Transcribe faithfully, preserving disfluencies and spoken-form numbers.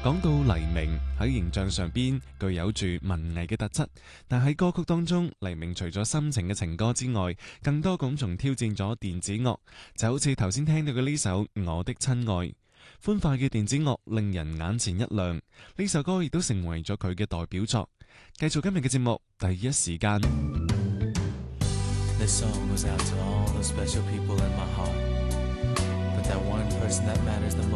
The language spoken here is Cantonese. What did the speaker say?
講到黎明喺形象上邊具有住文藝嘅特質，但喺歌曲當中，黎明除咗深情嘅情歌之外，更多咁仲挑戰咗電子樂，就好似頭先聽到嘅呢首《我的親愛》，歡快嘅電子樂令人眼前一亮，呢首歌亦都成為咗佢嘅代表作。繼續今日嘅節目，第一時間。 This song goes out to all those special people in my heart, but that one person that matters the most